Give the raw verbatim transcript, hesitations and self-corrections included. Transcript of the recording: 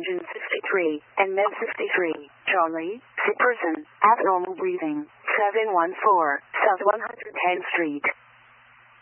engine fifty-three, and med fifty-three. Charlie, sick person, abnormal breathing, seven one four, South one hundred tenth Street.